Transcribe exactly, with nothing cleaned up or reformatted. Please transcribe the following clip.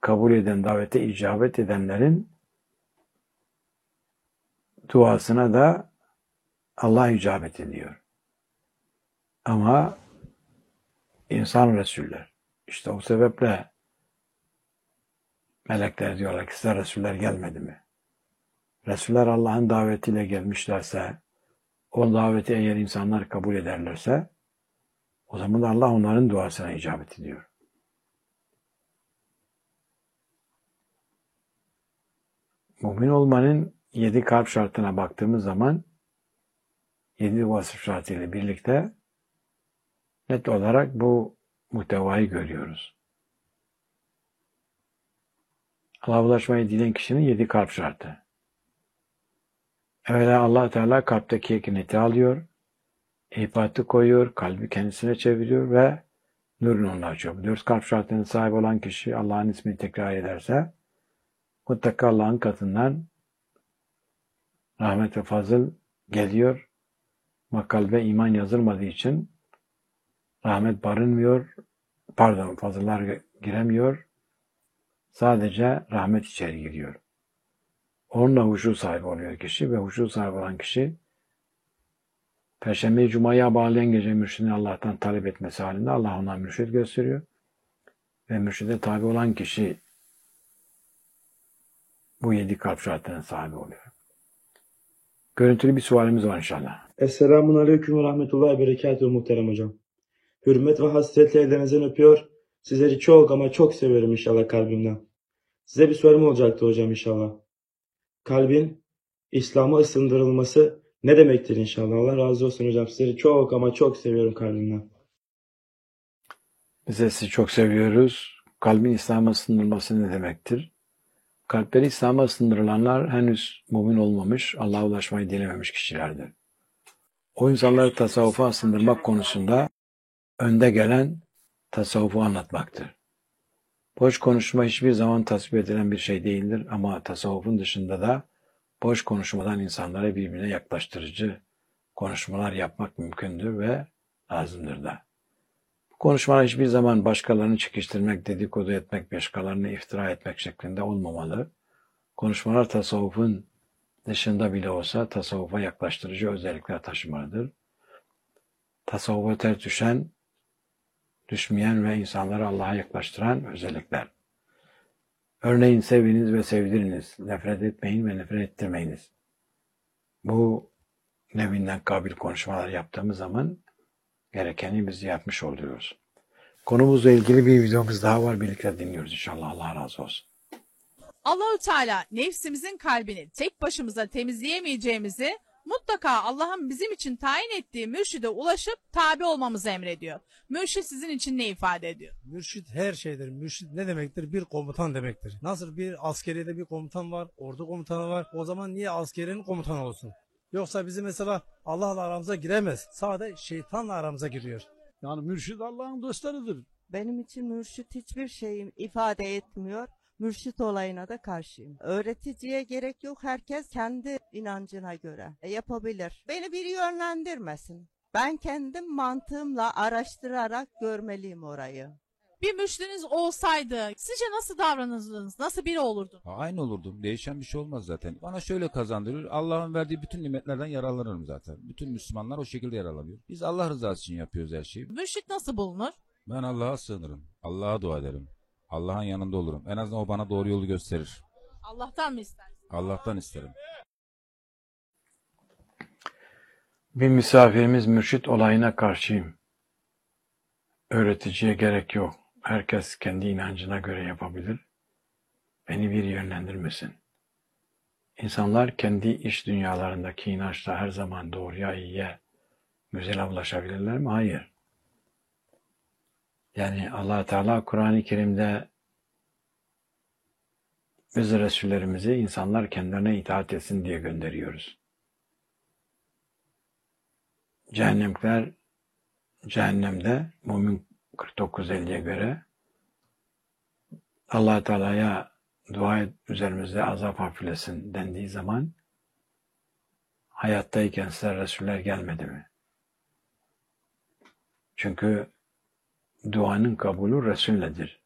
kabul eden, davete icabet edenlerin duasına da Allah icabet ediyor. Ama insan Resuller, işte o sebeple melekler diyorlar ki size Resuller gelmedi mi? Resuller Allah'ın davetiyle gelmişlerse, o daveti eğer insanlar kabul ederlerse, o zaman da Allah onların duasına icabet ediyor. Mümin olmanın yedi kalp şartına baktığımız zaman, yedi vasıf şartıyla birlikte net olarak bu muhtevayı görüyoruz. Allah'a ulaşmayı dileyen kişinin yedi kalp şartı. Evvela Allah Teala kalpteki ekineti alıyor, ibatı koyuyor, kalbi kendisine çeviriyor ve nurunu onunla açıyor. Dört kalp şartının sahibi olan kişi Allah'ın ismini tekrar ederse mutlaka Allah'ın katından rahmet ve fazıl geliyor. Ama kalbe iman yazılmadığı için rahmet barınmıyor, pardon fazıllar giremiyor. Sadece rahmet içeri giriyor. Onunla huşu sahibi oluyor kişi ve huşu sahibi olan kişi Perşembe-i Cuma'ya bağlayan gece mürşidini Allah'tan talep etmesi halinde Allah ona mürşid gösteriyor. Ve mürşide tabi olan kişi bu yedi kalp şartının sahibi oluyor. Görüntülü bir sualimiz var inşallah. Esselamun Aleyküm ve Rahmetullahi ve Berekatuhu muhterem hocam. Hürmet ve hasretle ellerinizden öpüyor. Sizleri çok ama çok seviyorum inşallah kalbimden. Size bir sorum olacaktı hocam inşallah. Kalbin İslam'a ısındırılması ne demektir inşallah? Allah razı olsun hocam. Sizleri çok ama çok seviyorum kalbimden. Biz de sizi çok seviyoruz. Kalbin İslam'a ısındırılması ne demektir? Kalpleri İslam'a ısındırılanlar henüz mümin olmamış, Allah'a ulaşmayı dilememiş kişilerdir. O insanları tasavvufa ısındırmak konusunda önde gelen tasavvufu anlatmaktır. Boş konuşma hiçbir zaman tasvip edilen bir şey değildir ama tasavvufun dışında da boş konuşmadan insanları birbirine yaklaştırıcı konuşmalar yapmak mümkündür ve lazımdır da. Bu konuşmalar hiçbir zaman başkalarını çekiştirmek, dedikodu etmek, başkalarını iftira etmek şeklinde olmamalı. Konuşmalar tasavvufun dışında bile olsa tasavvufa yaklaştırıcı özellikler taşımalıdır. Tasavvufa ters düşen, düşmeyen ve insanları Allah'a yaklaştıran özellikler. Örneğin seviniz ve sevdiriniz, nefret etmeyin ve nefret ettirmeyiniz. Bu nevinden kabil konuşmalar yaptığımız zaman gerekeni biz yapmış oluyoruz. Konumuzla ilgili bir videomuz daha var. Birlikte dinliyoruz inşallah. Allah razı olsun. Allahü Teala nefsimizin kalbini tek başımıza temizleyemeyeceğimizi mutlaka Allah'ın bizim için tayin ettiği mürşide ulaşıp tabi olmamızı emrediyor. Mürşid sizin için ne ifade ediyor? Mürşid her şeydir. Mürşid ne demektir? Bir komutan demektir. Nasıl bir askeriyede bir komutan var, ordu komutanı var. O zaman niye askeriyenin komutanı olsun? Yoksa bizi mesela Allah'la aramıza giremez. Sadece şeytanla aramıza giriyor. Yani mürşid Allah'ın dostlarıdır. Benim için mürşit hiçbir şey ifade etmiyor. Mürşit olayına da karşıyım. Öğreticiye gerek yok. Herkes kendi inancına göre yapabilir. Beni biri yönlendirmesin. Ben kendim mantığımla araştırarak görmeliyim orayı. Bir mürşidiniz olsaydı sizce nasıl davranırdınız? Nasıl biri olurdun? Aynı olurdum. Değişen bir şey olmaz zaten. Bana şöyle kazandırır. Allah'ın verdiği bütün nimetlerden yararlanırım zaten. Bütün Müslümanlar o şekilde yararlanıyor. Biz Allah rızası için yapıyoruz her şeyi. Mürşit nasıl bulunur? Ben Allah'a sığınırım. Allah'a dua ederim. Allah'ın yanında olurum. En azından o bana doğru yolu gösterir. Allah'tan mı istersin? Allah'tan isterim. Bir misafirimiz mürşit olayına karşıyım. Öğreticiye gerek yok. Herkes kendi inancına göre yapabilir. Beni bir yönlendirmesin. İnsanlar kendi iş dünyalarındaki inançla her zaman doğruya, iyiye, güzele ulaşabilirler mi? Hayır. Yani Allah Teala Kur'an-ı Kerim'de biz Resullerimizi insanlar kendilerine itaat etsin diye gönderiyoruz. Cehennemler cehennemde Mümin kırk dokuz elliye göre Allah Teala'ya dua et, üzerimizde azap hafiflesin dendiği zaman hayattayken size Resuller gelmedi mi? Çünkü duanın kabulü Resul'ledir.